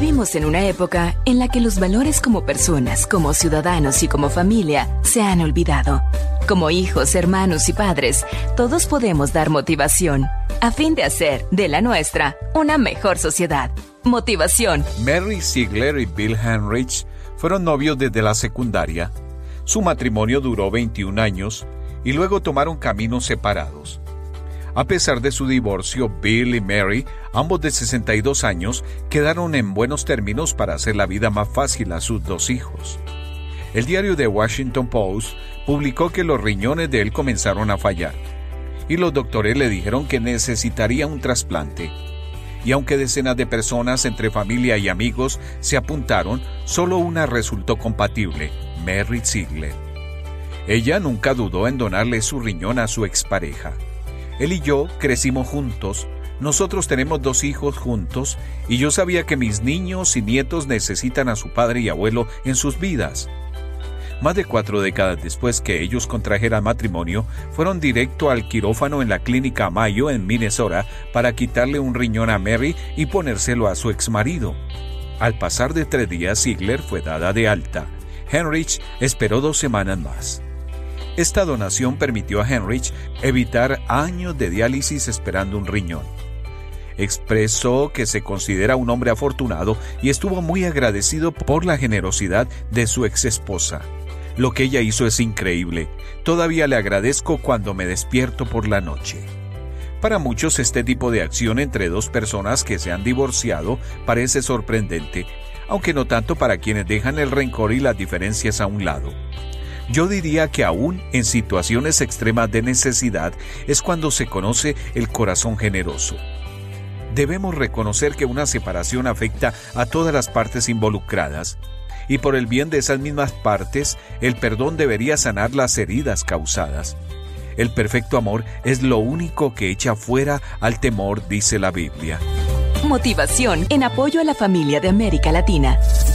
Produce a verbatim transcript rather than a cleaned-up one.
Vivimos en una época en la que los valores como personas, como ciudadanos y como familia se han olvidado. Como hijos, hermanos y padres, todos podemos dar motivación a fin de hacer de la nuestra una mejor sociedad. Motivación. Mary Ziegler y Bill Henrich fueron novios desde la secundaria. Su matrimonio duró veintiún años y luego tomaron caminos separados. A pesar de su divorcio, Bill y Mary, ambos de sesenta y dos años, quedaron en buenos términos para hacer la vida más fácil a sus dos hijos. El diario The Washington Post publicó que los riñones de él comenzaron a fallar y los doctores le dijeron que necesitaría un trasplante. Y aunque decenas de personas entre familia y amigos se apuntaron, solo una resultó compatible, Mary Ziegler. Ella nunca dudó en donarle su riñón a su expareja. Él y yo crecimos juntos, nosotros tenemos dos hijos juntos y yo sabía que mis niños y nietos necesitan a su padre y abuelo en sus vidas. Más de cuatro décadas después que ellos contrajeran matrimonio, fueron directo al quirófano en la clínica Mayo en Minnesota para quitarle un riñón a Mary y ponérselo a su exmarido. Al pasar de tres días, Ziegler fue dada de alta. Henrich esperó dos semanas más. Esta donación permitió a Henrich evitar años de diálisis esperando un riñón. Expresó que se considera un hombre afortunado y estuvo muy agradecido por la generosidad de su exesposa. Lo que ella hizo es increíble. Todavía le agradezco cuando me despierto por la noche. Para muchos, este tipo de acción entre dos personas que se han divorciado parece sorprendente, aunque no tanto para quienes dejan el rencor y las diferencias a un lado. Yo diría que aún en situaciones extremas de necesidad es cuando se conoce el corazón generoso. Debemos reconocer que una separación afecta a todas las partes involucradas, y por el bien de esas mismas partes, el perdón debería sanar las heridas causadas. El perfecto amor es lo único que echa fuera al temor, dice la Biblia. Motivación en apoyo a la familia de América Latina.